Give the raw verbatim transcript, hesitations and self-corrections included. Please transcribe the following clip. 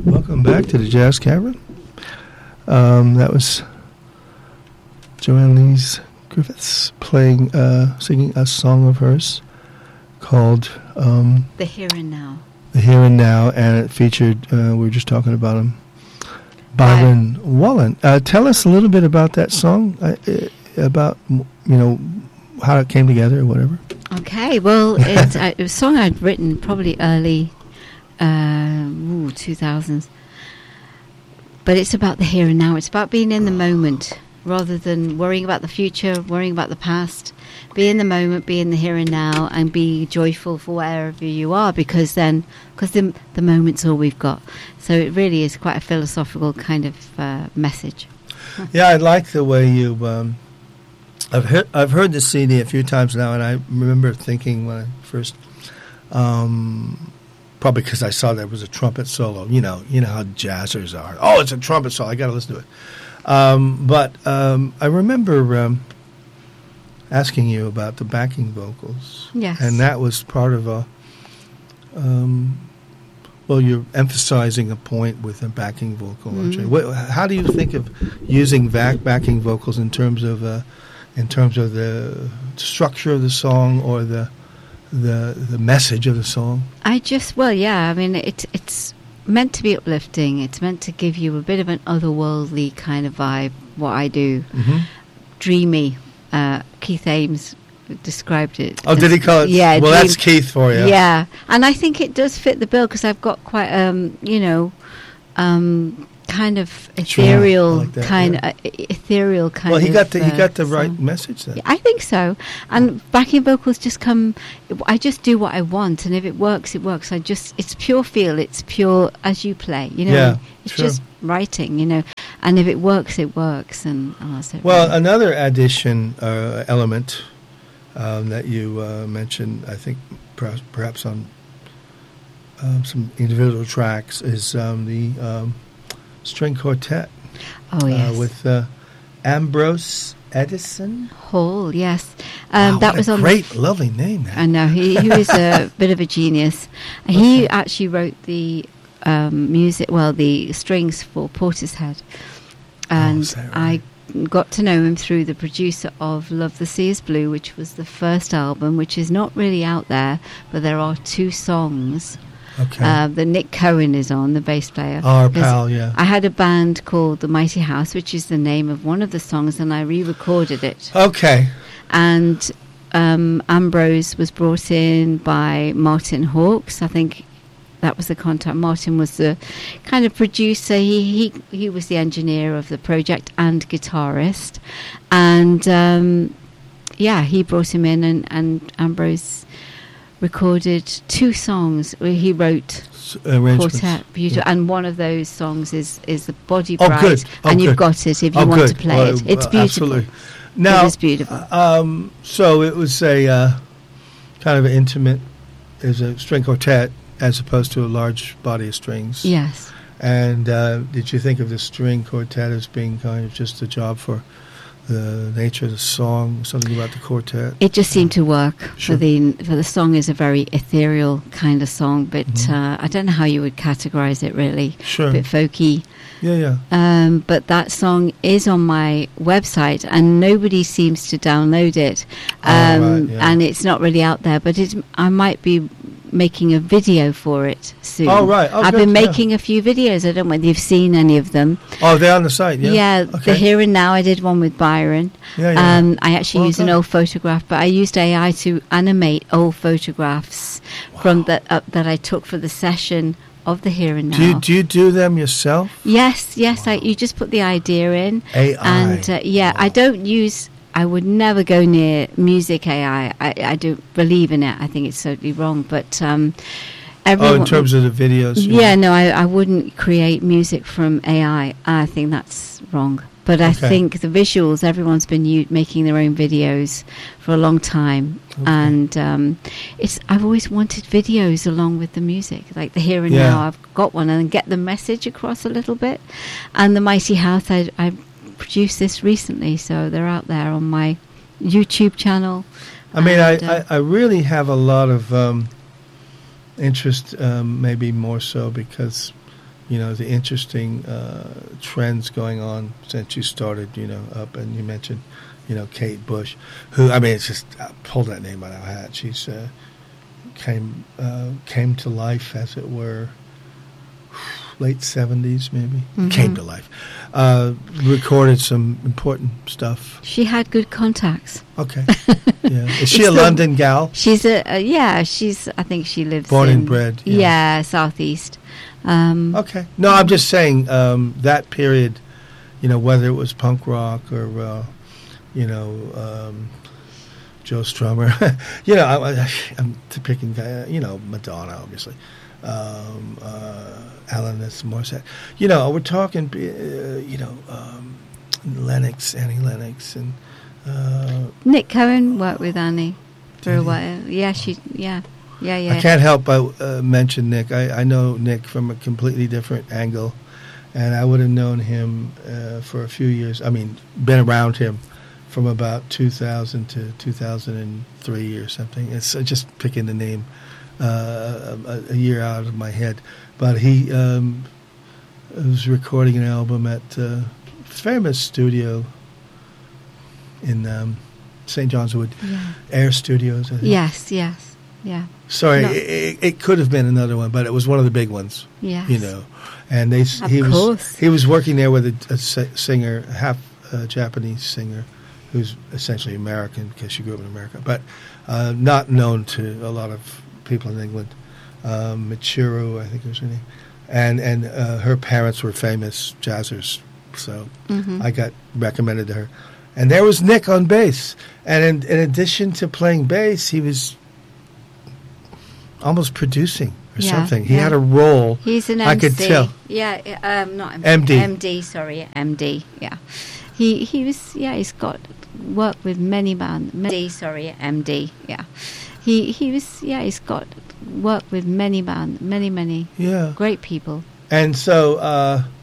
Welcome back to the Jazz Cavern. Um, that was Joanne Lee Griffiths playing, uh, singing a song of hers called um, The Here and Now. The Here and Now, and it featured, uh, we were just talking about him, Byron uh, Wallen. Uh, tell us a little bit about that song, uh, about, you know, how it came together or whatever. Okay, well, it's uh, a song I'd written probably early uh, ooh, two thousands. But it's about the here and now. It's about being in the moment rather than worrying about the future, worrying about the past. Be in the moment, be in the here and now, and be joyful for wherever you are, because then, because the, the moment's all we've got. So it really is quite a philosophical kind of uh, message. Yeah, I like the way you... Um, I've heard, I've heard this C D a few times now, and I remember thinking when I first... Um, probably because I saw there was a trumpet solo. You know, you know how jazzers are. Oh, it's a trumpet solo. I got to listen to it. Um, but um, I remember um, asking you about the backing vocals. Yes. And that was part of a... Um, well, you're emphasizing a point with a backing vocal, mm. aren't you? What, how do you think of using back backing vocals in terms of uh, in terms of the structure of the song or the the the message of the song? I just, well, yeah, I mean, it, it's meant to be uplifting. It's meant to give you a bit of an otherworldly kind of vibe, what I do. Mm-hmm. Dreamy. Uh, Keith Ames described it. Oh, did he call it? Yeah. Well, dream, that's Keith for you. Yeah. And I think it does fit the bill because I've got quite, um, you know, um, kind of ethereal, like that, kind yeah. of uh, ethereal kind. Well, he of, got the he uh, got the right song. message then. Yeah, I think so. And backing vocals just come. I just do what I want, and if it works, it works. I just it's pure feel. It's pure as you play. You know, Yeah, it's sure. just writing. You know, and if it works, it works. And, and that's it. Well, really. another addition uh, element um, that you uh, mentioned, I think perhaps, perhaps on um, some individual tracks, is um, the um, string quartet. Oh yes, uh, with uh, Ambrose Edison Hall. Yes, um, wow, that what was a on. great, the, lovely name. That. I know he he was a bit of a genius. He actually wrote the um, music, well, the strings for Portishead, and oh, is that right? I got to know him through the producer of Love the Sea is Blue, which was the first album, which is not really out there, but there are two songs. Okay. Uh, that Nick Cohen is on, the bass player. Our pal, yeah. I had a band called The Mighty House, which is the name of one of the songs, and I re-recorded it. Okay. And um, Ambrose was brought in by Martin Hawkes. I think that was the contact. Martin was the kind of producer. He he, he was the engineer of the project and guitarist. And, um, yeah, he brought him in, and, and Ambrose recorded two songs. He wrote quartet, beautiful, yeah. And one of those songs is, is the Body Bride, oh, good. Oh, and good. You've got it if you oh, want good. to play well, it. It's uh, beautiful. Absolutely. Now, it is beautiful. Um, so it was a uh, kind of an intimate, is a string quartet as opposed to a large body of strings. Yes. And uh, did you think of the string quartet as being kind of just a job for the nature of the song, something about the quartet? It just seemed to work. Sure. For the for the song is a very ethereal kind of song, but Mm-hmm. uh, I don't know how you would categorize it really. Sure. A bit folky. Yeah, yeah. Um, but that song is on my website, and nobody seems to download it. Um, Oh, right, yeah. And it's not really out there, but it's, I might be making a video for it soon. Oh, right. Oh, I've good, been yeah. making a few videos. I don't know whether you've seen any of them. Oh, they're on the site, yeah? Yeah, Okay. the Here and Now, I did one with Byron. Yeah, yeah. Um, I actually Well used an done. old photograph, but I used A I to animate old photographs from that uh, that I took for the session of the Here and Now. Do you, do you do them yourself? Yes, yes. I, you just put the idea in, A I. and uh, yeah, Wow. I don't use. I would never go near music A I. I, I don't believe in it. I think it's totally wrong. But um, everyone, Oh, in terms of the videos? you yeah, mean? no, I, I wouldn't create music from A I. I think that's wrong. But I Okay. think the visuals, everyone's been u- making their own videos for a long time. Okay. And um, it's I've always wanted videos along with the music, like the Here and Yeah. Now. I've got one, and get the message across a little bit. And the Mighty House, I, I produced this recently, so they're out there on my YouTube channel. I mean, And, I, uh, I, I really have a lot of um, interest, um, maybe more so because you know, the interesting uh, trends going on since you started, you know, up. And you mentioned, you know, Kate Bush, who, I mean, it's just, I pulled that name out of our hat. She's uh, came uh, came to life, as it were, late seventies, maybe. Mm-hmm. Came to life. Uh, recorded some important stuff. She had good contacts. Okay. Yeah. Is she It's a the- London gal? She's a, uh, yeah, she's, I think she lives Born in... and bred, yeah. Yeah, Southeast. Um, Okay. No, I'm just saying um, that period, you know, whether it was punk rock or, uh, you know, um, Joe Strummer, you know, I, I, I'm picking, uh, you know, Madonna, obviously, um, uh, Alanis Morissette. You know, we're talking, uh, you know, um, Lennox, Annie Lennox, and uh, Nick Cohen worked with Annie for Did a he? while. Yeah, she, yeah, yeah, yeah. I can't help but uh, mention Nick. I, I know Nick from a completely different angle, and I would have known him uh, for a few years. I mean, been around him from about two thousand to two thousand three or something. It's uh, just picking the name uh, a, a year out of my head. But he um, was recording an album at a famous studio in um, Saint John's Wood, Yeah. Air Studios, I think. Yes, yes, yeah, Sorry, No. it, it could have been another one, but it was one of the big ones, yes. you know. And they s- Of he was course. he was working there with a, a si- singer, half uh, Japanese singer, who's essentially American because she grew up in America, but uh, not known to a lot of people in England. Um, Michiru, I think was her name, and and uh, her parents were famous jazzers, so Mhm. I got recommended to her. And there was Nick on bass. And in, in addition to playing bass, he was almost producing or Yeah, something. He yeah. had a role. He's an I M C. could tell. Yeah, yeah, um, not M C. M D. M D, sorry, M D. Yeah, he he was. Yeah, he's got worked with many bands. M D, sorry, M D. Yeah, he he was. Yeah, he's got worked with many bands, many many Yeah. great people. And so uh,